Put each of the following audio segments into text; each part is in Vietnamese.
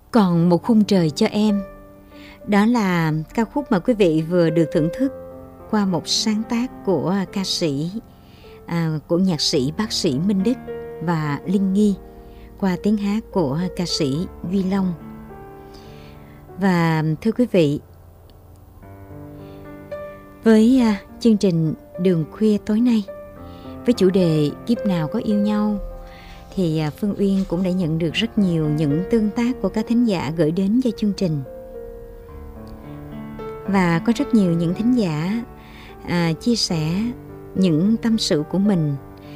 Còn một khung trời cho em. Đó là ca khúc mà quý vị vừa được thưởng thức qua một sáng tác của của nhạc sĩ bác sĩ Minh Đức và Linh Nghi qua tiếng hát của ca sĩ Duy Long. Và thưa quý vị, với chương trình Đường Khuya tối nay với chủ đề Kiếp nào có yêu nhau, thì Phương Uyên cũng đã nhận được rất nhiều những tương tác của các thính giả gửi đến cho chương trình. Và có rất nhiều những thính giả chia sẻ những tâm sự của mình.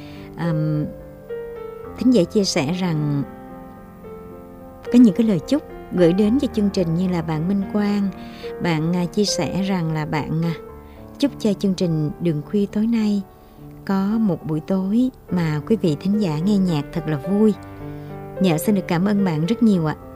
Thính giả chia sẻ rằng có những cái lời chúc gửi đến cho chương trình, như là bạn Minh Quang. Bạn chia sẻ rằng là bạn chúc cho chương trình Đường Khuya tối nay có một buổi tối mà quý vị thính giả nghe nhạc thật là vui. Dạ, xin được cảm ơn bạn rất nhiều ạ.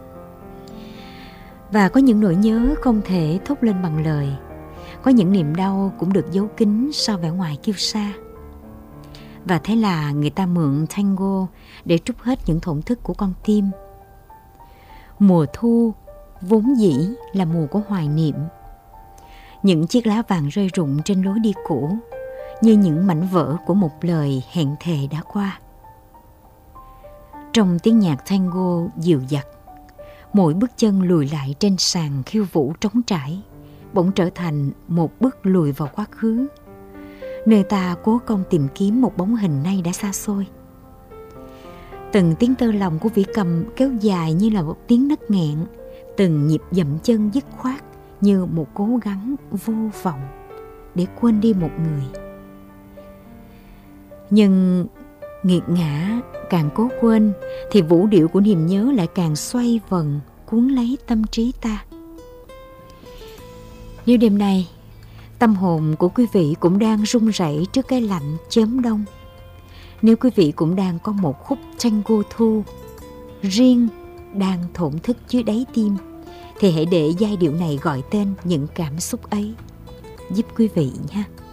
Và có những nỗi nhớ không thể thốt lên bằng lời, có những niềm đau cũng được giấu kín sau vẻ ngoài kiêu sa. Và thế là người ta mượn tango để trút hết những thổn thức của con tim. Mùa thu vốn dĩ là mùa của hoài niệm. Những chiếc lá vàng rơi rụng trên lối đi cũ, như những mảnh vỡ của một lời hẹn thề đã qua. Trong tiếng nhạc tango dịu dặt, mỗi bước chân lùi lại trên sàn khiêu vũ trống trải bỗng trở thành một bước lùi vào quá khứ, nơi ta cố công tìm kiếm một bóng hình nay đã xa xôi. Từng tiếng tơ lòng của vĩ cầm kéo dài như là một tiếng nấc nghẹn, từng nhịp dậm chân dứt khoát như một cố gắng vô vọng để quên đi một người. Nhưng nghiệt ngã càng cố quên thì vũ điệu của niềm nhớ lại càng xoay vần cuốn lấy tâm trí ta. Nếu đêm nay tâm hồn của quý vị cũng đang run rẩy trước cái lạnh chớm đông, nếu quý vị cũng đang có một khúc tango thu riêng đang thổn thức dưới đáy tim, thì hãy để giai điệu này gọi tên những cảm xúc ấy giúp quý vị nhé.